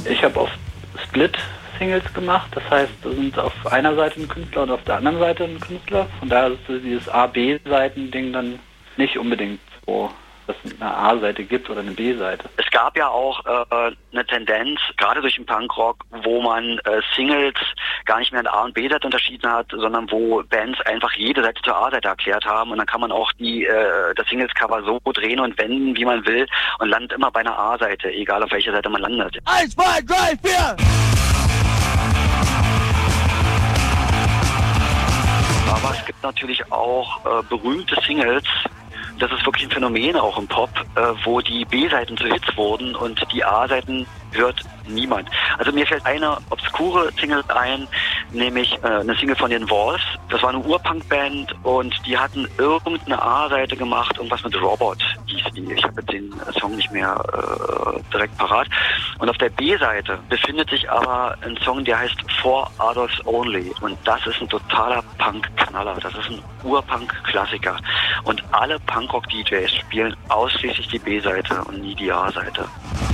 Ich habe auf Split-Singles gemacht, das heißt, da sind auf einer Seite ein Künstler und auf der anderen Seite ein Künstler. Von daher ist dieses A-B-Seiten-Ding dann nicht unbedingt so, dass es eine A-Seite gibt oder eine B-Seite. Es gab ja auch eine Tendenz, gerade durch den Punkrock, wo man Singles gar nicht mehr in A- und B-Seite unterschieden hat, sondern wo Bands einfach jede Seite zur A-Seite erklärt haben und dann kann man auch das Singles-Cover so drehen und wenden, wie man will und landet immer bei einer A-Seite, egal auf welcher Seite man landet. 1, 2, 3, 4! Aber es gibt natürlich auch berühmte Singles, das ist wirklich ein Phänomen auch im Pop, wo die B-Seiten zu Hits wurden und die A-Seiten hört niemand. Also mir fällt eine obskure Single ein, nämlich eine Single von den Walls. Das war eine Urpunk-Band und die hatten irgendeine A-Seite gemacht, irgendwas mit Robot hieß die. Ich habe jetzt den Song nicht mehr direkt parat. Und auf der B-Seite befindet sich aber ein Song, der heißt For Adults Only. Und das ist ein totaler Punk-Knaller. Das ist ein Urpunk-Klassiker. Und alle Punkrock-DJs spielen ausschließlich die B-Seite und nie die A-Seite.